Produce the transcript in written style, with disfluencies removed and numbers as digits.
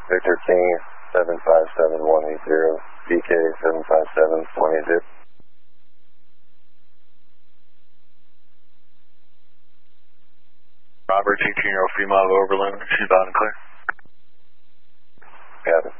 Victor King 757180, BK 757180. Robert, 18-year-old female of Overland, she's loud and clear. Got it.